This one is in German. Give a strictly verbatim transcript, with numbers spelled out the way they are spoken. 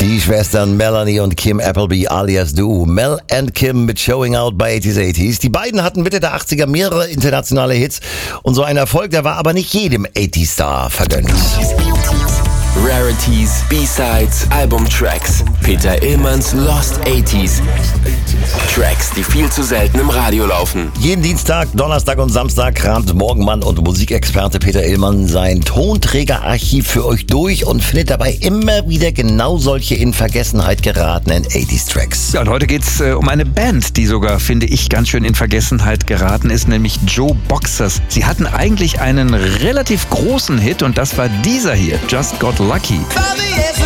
Die Schwestern Melanie und Kim Appleby alias Du. Mel and Kim mit Showing Out bei eighties eighties. Die beiden hatten Mitte der achtziger mehrere internationale Hits und so ein Erfolg, der war aber nicht jedem eighties-Star vergönnt. Rarities, B-Sides, Albumtracks. Peter Illmanns Lost eighties. Tracks, die viel zu selten im Radio laufen. Jeden Dienstag, Donnerstag und Samstag kramt Morgenmann und Musikexperte Peter Illmann sein Tonträgerarchiv für euch durch und findet dabei immer wieder genau solche in Vergessenheit geratenen eighties-Tracks. Ja, und heute geht's äh, um eine Band, die sogar, finde ich, ganz schön in Vergessenheit geraten ist, nämlich Joe Boxers. Sie hatten eigentlich einen relativ großen Hit und das war dieser hier, Just Got Lucky.